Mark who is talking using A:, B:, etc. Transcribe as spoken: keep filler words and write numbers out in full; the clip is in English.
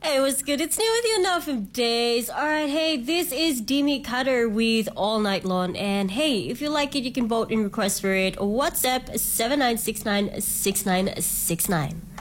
A: Hey, what's good? It's Neil with you now from Days. Alright, hey, this is Demi Cutter with All Night Long. And hey, if you like it, you can vote and request for it. WhatsApp seven nine six nine six nine six nine.